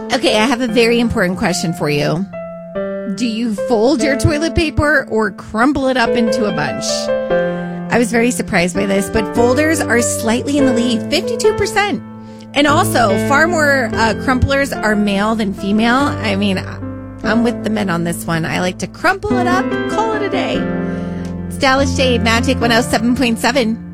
Okay, I have a very important question for you. Do you fold your toilet paper or crumple it up into a bunch? I was very surprised by this, but folders are slightly in the lead, 52%. And also, far more crumplers are male than female. I mean, I'm with the men on this one. I like to crumple it up, call it a day. Stylish Shade, Magic 107.7.